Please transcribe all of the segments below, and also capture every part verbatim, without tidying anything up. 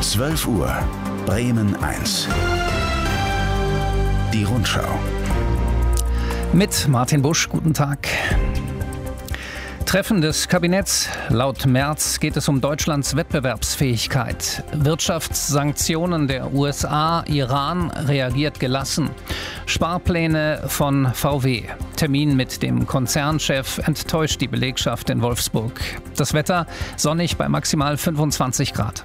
zwölf Uhr, Bremen eins. Die Rundschau. Mit Martin Busch, guten Tag. Treffen des Kabinetts. Laut Merz geht es um Deutschlands Wettbewerbsfähigkeit. Wirtschaftssanktionen der U S A, Iran reagiert gelassen. Sparpläne von V W. Termin mit dem Konzernchef enttäuscht die Belegschaft in Wolfsburg. Das Wetter sonnig bei maximal fünfundzwanzig Grad.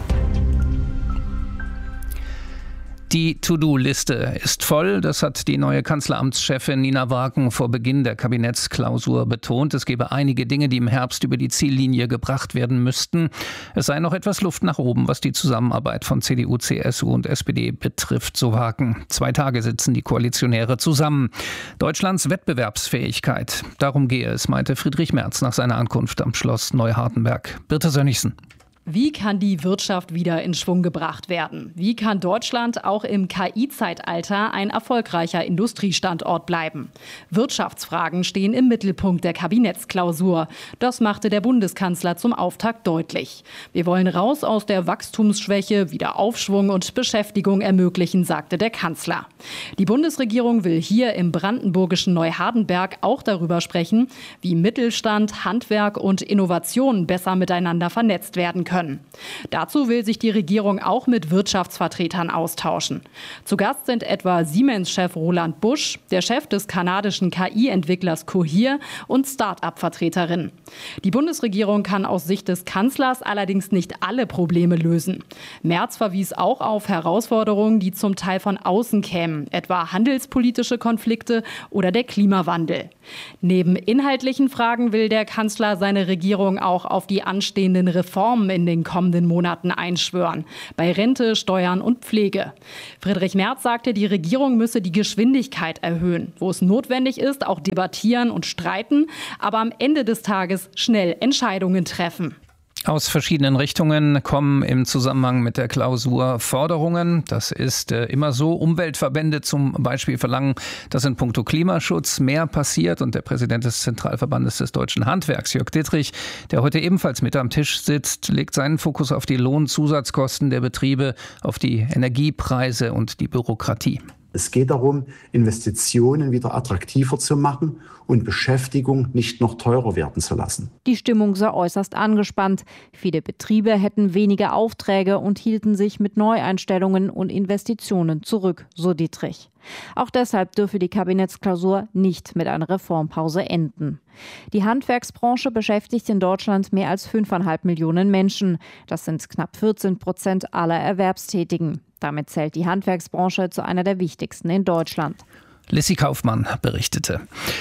Die To-Do-Liste ist voll. Das hat die neue Kanzleramtschefin Nina Wagen vor Beginn der Kabinettsklausur betont. Es gebe einige Dinge, die im Herbst über die Ziellinie gebracht werden müssten. Es sei noch etwas Luft nach oben, was die Zusammenarbeit von C D U, C S U und S P D betrifft, so Wagen. Zwei Tage sitzen die Koalitionäre zusammen. Deutschlands Wettbewerbsfähigkeit. Darum gehe es, meinte Friedrich Merz nach seiner Ankunft am Schloss Neuhardenberg. Birte Sönnigsen. Wie kann die Wirtschaft wieder in Schwung gebracht werden? Wie kann Deutschland auch im K I-Zeitalter ein erfolgreicher Industriestandort bleiben? Wirtschaftsfragen stehen im Mittelpunkt der Kabinettsklausur. Das machte der Bundeskanzler zum Auftakt deutlich. Wir wollen raus aus der Wachstumsschwäche, wieder Aufschwung und Beschäftigung ermöglichen, sagte der Kanzler. Die Bundesregierung will hier im brandenburgischen Neuhardenberg auch darüber sprechen, wie Mittelstand, Handwerk und Innovation besser miteinander vernetzt werden können. Können. Dazu will sich die Regierung auch mit Wirtschaftsvertretern austauschen. Zu Gast sind etwa Siemens-Chef Roland Busch, der Chef des kanadischen K I-Entwicklers Cohere und Start-up-Vertreterinnen. Die Bundesregierung kann aus Sicht des Kanzlers allerdings nicht alle Probleme lösen. Merz verwies auch auf Herausforderungen, die zum Teil von außen kämen, etwa handelspolitische Konflikte oder der Klimawandel. Neben inhaltlichen Fragen will der Kanzler seine Regierung auch auf die anstehenden Reformen in den kommenden Monaten einschwören. Bei Rente, Steuern und Pflege. Friedrich Merz sagte, die Regierung müsse die Geschwindigkeit erhöhen. Wo es notwendig ist, auch debattieren und streiten, aber am Ende des Tages schnell Entscheidungen treffen. Aus verschiedenen Richtungen kommen im Zusammenhang mit der Klausur Forderungen. Das ist äh, immer so. Umweltverbände zum Beispiel verlangen, dass in puncto Klimaschutz mehr passiert. Und der Präsident des Zentralverbandes des deutschen Handwerks, Jörg Dittrich, der heute ebenfalls mit am Tisch sitzt, legt seinen Fokus auf die Lohnzusatzkosten der Betriebe, auf die Energiepreise und die Bürokratie. Es geht darum, Investitionen wieder attraktiver zu machen und Beschäftigung nicht noch teurer werden zu lassen. Die Stimmung sei äußerst angespannt. Viele Betriebe hätten weniger Aufträge und hielten sich mit Neueinstellungen und Investitionen zurück, so Dittrich. Auch deshalb dürfe die Kabinettsklausur nicht mit einer Reformpause enden. Die Handwerksbranche beschäftigt in Deutschland mehr als fünfeinhalb Millionen Menschen. Das sind knapp vierzehn Prozent aller Erwerbstätigen. Damit zählt die Handwerksbranche zu einer der wichtigsten in Deutschland. Lissy Kaufmann berichtete.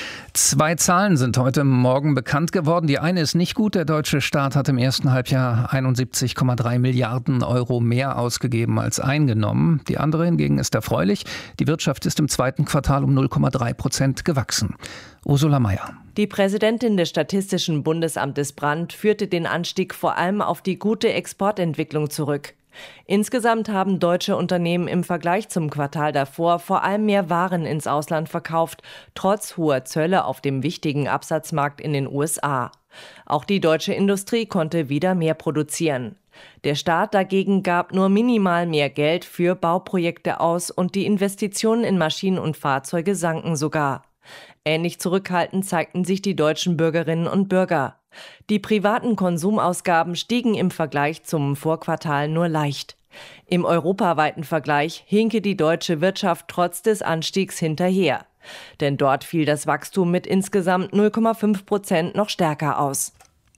Zwei Zahlen sind heute Morgen bekannt geworden. Die eine ist nicht gut. Der deutsche Staat hat im ersten Halbjahr einundsiebzig Komma drei Milliarden Euro mehr ausgegeben als eingenommen. Die andere hingegen ist erfreulich. Die Wirtschaft ist im zweiten Quartal um null Komma drei Prozent gewachsen. Ursula Mayer. Die Präsidentin des Statistischen Bundesamtes Brandt führte den Anstieg vor allem auf die gute Exportentwicklung zurück. Insgesamt haben deutsche Unternehmen im Vergleich zum Quartal davor vor allem mehr Waren ins Ausland verkauft, trotz hoher Zölle auf dem wichtigen Absatzmarkt in den U S A. Auch die deutsche Industrie konnte wieder mehr produzieren. Der Staat dagegen gab nur minimal mehr Geld für Bauprojekte aus und die Investitionen in Maschinen und Fahrzeuge sanken sogar. Ähnlich zurückhaltend zeigten sich die deutschen Bürgerinnen und Bürger. Die privaten Konsumausgaben stiegen im Vergleich zum Vorquartal nur leicht. Im europaweiten Vergleich hinke die deutsche Wirtschaft trotz des Anstiegs hinterher. Denn dort fiel das Wachstum mit insgesamt null Komma fünf Prozent noch stärker aus.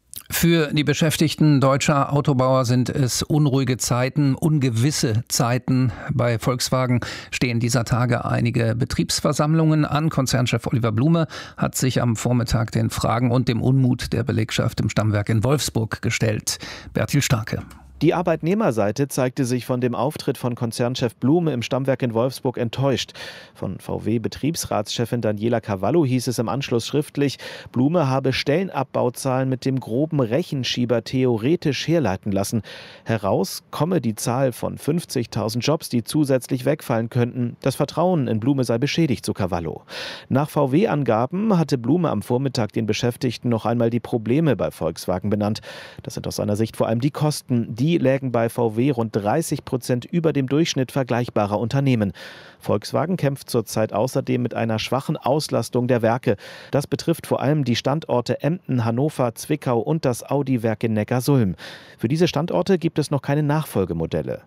Für die Beschäftigten deutscher Autobauer sind es unruhige Zeiten, ungewisse Zeiten. Bei Volkswagen stehen dieser Tage einige Betriebsversammlungen an. Konzernchef Oliver Blume hat sich am Vormittag den Fragen und dem Unmut der Belegschaft im Stammwerk in Wolfsburg gestellt. Bertil Starke. Die Arbeitnehmerseite zeigte sich von dem Auftritt von Konzernchef Blume im Stammwerk in Wolfsburg enttäuscht. Von V W-Betriebsratschefin Daniela Cavallo hieß es im Anschluss schriftlich, Blume habe Stellenabbauzahlen mit dem groben Rechenschieber theoretisch herleiten lassen. Heraus komme die Zahl von fünfzigtausend Jobs, die zusätzlich wegfallen könnten. Das Vertrauen in Blume sei beschädigt, so Cavallo. Nach V W-Angaben hatte Blume am Vormittag den Beschäftigten noch einmal die Probleme bei Volkswagen benannt. Das sind aus seiner Sicht vor allem die Kosten, die Technologie lägen bei V W rund dreißig Prozent über dem Durchschnitt vergleichbarer Unternehmen. Volkswagen kämpft zurzeit außerdem mit einer schwachen Auslastung der Werke. Das betrifft vor allem die Standorte Emden, Hannover, Zwickau und das Audi-Werk in Neckarsulm. Für diese Standorte gibt es noch keine Nachfolgemodelle.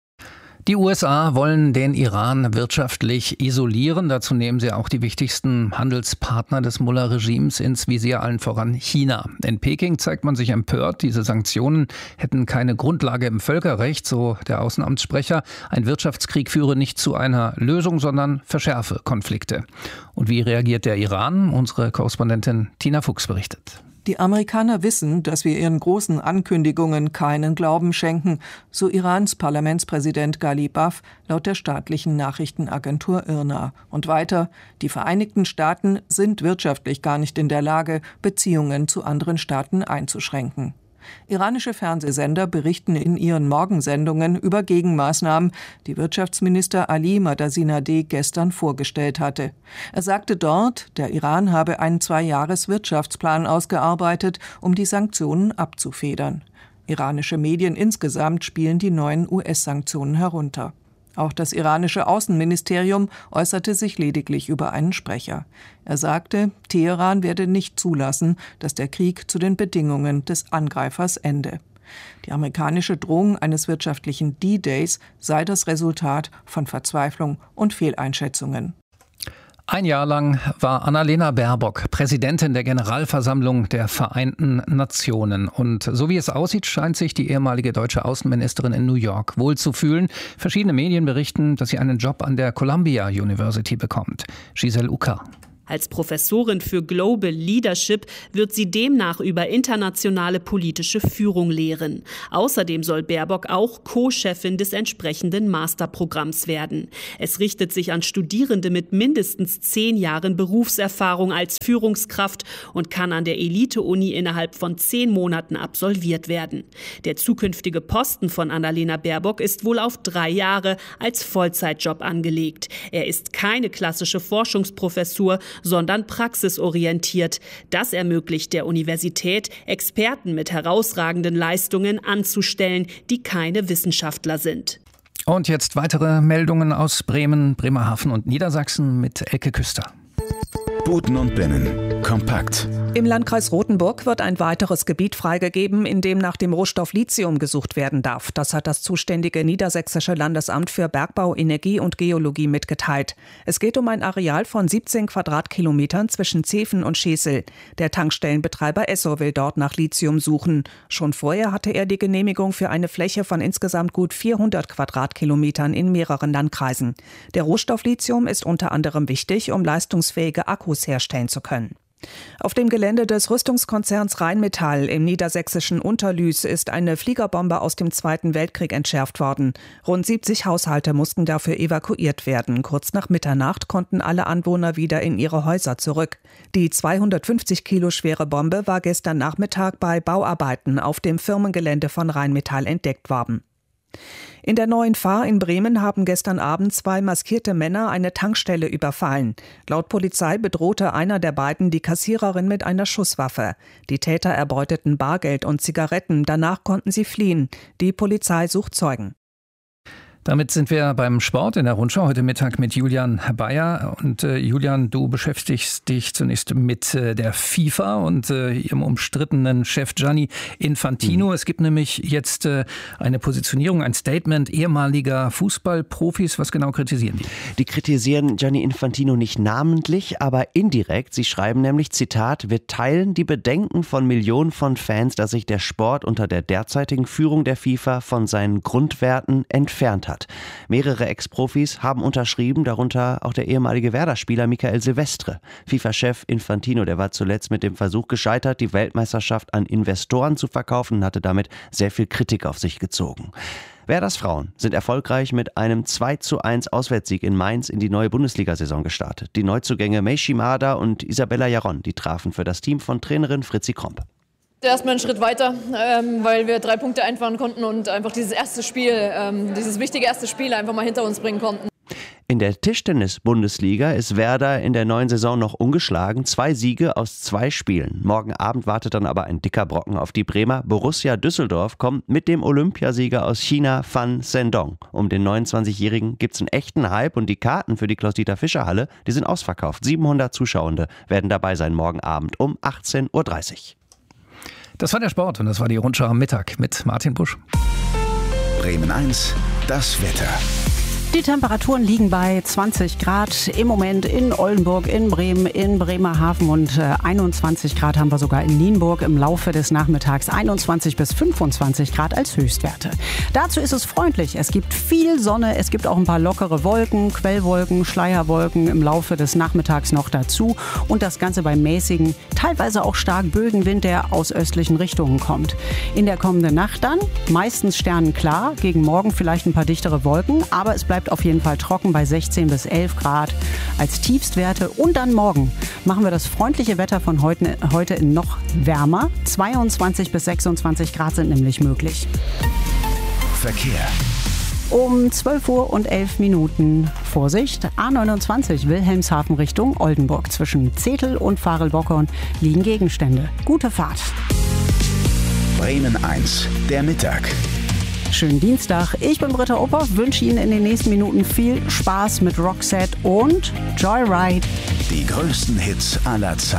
Die U S A wollen den Iran wirtschaftlich isolieren. Dazu nehmen sie auch die wichtigsten Handelspartner des Mullah-Regimes ins Visier, allen voran China. In Peking zeigt man sich empört. Diese Sanktionen hätten keine Grundlage im Völkerrecht, so der Außenamtssprecher. Ein Wirtschaftskrieg führe nicht zu einer Lösung, sondern verschärfe Konflikte. Und wie reagiert der Iran? Unsere Korrespondentin Tina Fuchs berichtet. Die Amerikaner wissen, dass wir ihren großen Ankündigungen keinen Glauben schenken, so Irans Parlamentspräsident Ghalibaf laut der staatlichen Nachrichtenagentur I R N A. Und weiter, die Vereinigten Staaten sind wirtschaftlich gar nicht in der Lage, Beziehungen zu anderen Staaten einzuschränken. Iranische Fernsehsender berichten in ihren Morgensendungen über Gegenmaßnahmen, die Wirtschaftsminister Ali Madasinadeh gestern vorgestellt hatte. Er sagte dort, der Iran habe einen Zwei-Jahres-Wirtschaftsplan ausgearbeitet, um die Sanktionen abzufedern. Iranische Medien insgesamt spielen die neuen U S-Sanktionen herunter. Auch das iranische Außenministerium äußerte sich lediglich über einen Sprecher. Er sagte, Teheran werde nicht zulassen, dass der Krieg zu den Bedingungen des Angreifers ende. Die amerikanische Drohung eines wirtschaftlichen D-Days sei das Resultat von Verzweiflung und Fehleinschätzungen. Ein Jahr lang war Annalena Baerbock Präsidentin der Generalversammlung der Vereinten Nationen. Und so wie es aussieht, scheint sich die ehemalige deutsche Außenministerin in New York wohl zu fühlen. Verschiedene Medien berichten, dass sie einen Job an der Columbia University bekommt. Giselle Ucker. Als Professorin für Global Leadership wird sie demnach über internationale politische Führung lehren. Außerdem soll Baerbock auch Co-Chefin des entsprechenden Masterprogramms werden. Es richtet sich an Studierende mit mindestens zehn Jahren Berufserfahrung als Führungskraft und kann an der Elite-Uni innerhalb von zehn Monaten absolviert werden. Der zukünftige Posten von Annalena Baerbock ist wohl auf drei Jahre als Vollzeitjob angelegt. Er ist keine klassische Forschungsprofessur, sondern praxisorientiert. Das ermöglicht der Universität, Experten mit herausragenden Leistungen anzustellen, die keine Wissenschaftler sind. Und jetzt weitere Meldungen aus Bremen, Bremerhaven und Niedersachsen mit Elke Küster. Buten und Binnen. Kompakt. Im Landkreis Rothenburg wird ein weiteres Gebiet freigegeben, in dem nach dem Rohstoff Lithium gesucht werden darf. Das hat das zuständige Niedersächsische Landesamt für Bergbau, Energie und Geologie mitgeteilt. Es geht um ein Areal von siebzehn Quadratkilometern zwischen Zeven und Schesel. Der Tankstellenbetreiber Esso will dort nach Lithium suchen. Schon vorher hatte er die Genehmigung für eine Fläche von insgesamt gut vierhundert Quadratkilometern in mehreren Landkreisen. Der Rohstoff Lithium ist unter anderem wichtig, um leistungsfähige Akkus herstellen zu können. Auf dem Gelände des Rüstungskonzerns Rheinmetall im niedersächsischen Unterlüß ist eine Fliegerbombe aus dem Zweiten Weltkrieg entschärft worden. Rund siebzig Haushalte mussten dafür evakuiert werden. Kurz nach Mitternacht konnten alle Anwohner wieder in ihre Häuser zurück. Die zweihundertfünfzig Kilo schwere Bombe war gestern Nachmittag bei Bauarbeiten auf dem Firmengelände von Rheinmetall entdeckt worden. In der Neuen Fahr in Bremen haben gestern Abend zwei maskierte Männer eine Tankstelle überfallen. Laut Polizei bedrohte einer der beiden die Kassiererin mit einer Schusswaffe. Die Täter erbeuteten Bargeld und Zigaretten, danach konnten sie fliehen. Die Polizei sucht Zeugen. Damit sind wir beim Sport in der Rundschau heute Mittag mit Julian Bayer. Und äh, Julian, du beschäftigst dich zunächst mit äh, der FIFA und äh, ihrem umstrittenen Chef Gianni Infantino. Mhm. Es gibt nämlich jetzt äh, eine Positionierung, ein Statement ehemaliger Fußballprofis. Was genau kritisieren die? Die kritisieren Gianni Infantino nicht namentlich, aber indirekt. Sie schreiben nämlich, Zitat, wir teilen die Bedenken von Millionen von Fans, dass sich der Sport unter der derzeitigen Führung der FIFA von seinen Grundwerten entfernt hat. Hat. Mehrere Ex-Profis haben unterschrieben, darunter auch der ehemalige Werder-Spieler Michael Silvestre. FIFA-Chef Infantino, der war zuletzt mit dem Versuch gescheitert, die Weltmeisterschaft an Investoren zu verkaufen und hatte damit sehr viel Kritik auf sich gezogen. Werders Frauen sind erfolgreich mit einem zwei zu eins Auswärtssieg in Mainz in die neue Bundesliga-Saison gestartet. Die Neuzugänge Mei Shimada und Isabella Jaron, die trafen für das Team von Trainerin Fritzi Kromp. Erstmal einen Schritt weiter, ähm, weil wir drei Punkte einfahren konnten und einfach dieses erste Spiel, ähm, dieses wichtige erste Spiel einfach mal hinter uns bringen konnten. In der Tischtennis-Bundesliga ist Werder in der neuen Saison noch ungeschlagen. Zwei Siege aus zwei Spielen. Morgen Abend wartet dann aber ein dicker Brocken auf die Bremer. Borussia Düsseldorf kommt mit dem Olympiasieger aus China, Fan Zhendong. Um den neunundzwanzigjährigen gibt es einen echten Hype und die Karten für die Klaus-Dieter-Fischer-Halle, die sind ausverkauft. siebenhundert Zuschauende werden dabei sein morgen Abend um achtzehn Uhr dreißig. Das war der Sport und das war die Rundschau am Mittag mit Martin Busch. Bremen eins, das Wetter. Die Temperaturen liegen bei zwanzig Grad im Moment in Oldenburg, in Bremen, in Bremerhaven und äh, einundzwanzig Grad haben wir sogar in Nienburg im Laufe des Nachmittags. einundzwanzig bis fünfundzwanzig Grad als Höchstwerte. Dazu ist es freundlich. Es gibt viel Sonne, es gibt auch ein paar lockere Wolken, Quellwolken, Schleierwolken im Laufe des Nachmittags noch dazu. Und das Ganze bei mäßigen, teilweise auch stark Bögenwind, der aus östlichen Richtungen kommt. In der kommenden Nacht dann meistens sternenklar, gegen morgen vielleicht ein paar dichtere Wolken, aber es bleibt auf jeden Fall trocken bei sechzehn bis elf Grad als Tiefstwerte. Und dann morgen machen wir das freundliche Wetter von heute, heute in noch wärmer. zweiundzwanzig bis sechsundzwanzig Grad sind nämlich möglich. Verkehr. Um zwölf Uhr und elf Minuten. Vorsicht, A neunundzwanzig Wilhelmshaven Richtung Oldenburg. Zwischen Zetel und Farel-Bockhorn liegen Gegenstände. Gute Fahrt. Bremen eins, der Mittag. Schönen Dienstag. Ich bin Britta Opper, wünsche Ihnen in den nächsten Minuten viel Spaß mit Roxette und Joyride. Die größten Hits aller Zeiten.